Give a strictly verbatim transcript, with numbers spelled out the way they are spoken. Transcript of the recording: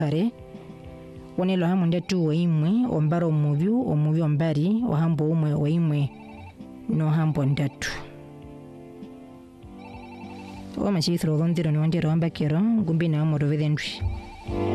kare wonelo hamu ndetu waimwe ombaro omuvyu omuvyu ombari ohambo umwe waimwe no hambo ndatu Wama chithro dhondiro ni wandiro ambakero ngumbi na amoro vedendwi